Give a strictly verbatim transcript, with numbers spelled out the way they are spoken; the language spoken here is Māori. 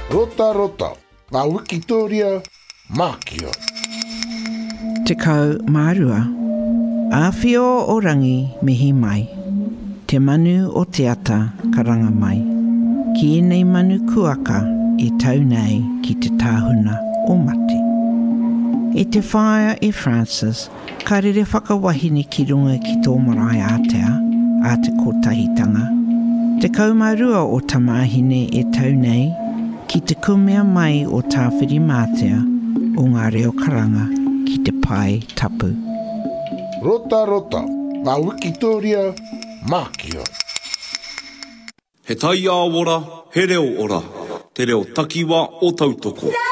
Rota rota, ngā Wikitoria, Mākio. Te kau mārua, āwhio o rangi mihi mai, te manu o te ata karanga mai, ki enei manu kuaka e tau nei ki te tāhuna o mate. E te whaia e Francis, ka rere whakawahine ki runga ki tō marae Atea, a te kotahitanga. Te kaumārua o tamahine e tau nei, ki te kumea mai o tāwhiri mātea o ngā reo karanga ki te pai tapu. Rota rota, ngā Wikitoria, Mākio. He tai ā ora, he reo ora, te reo takiwa o tautoko.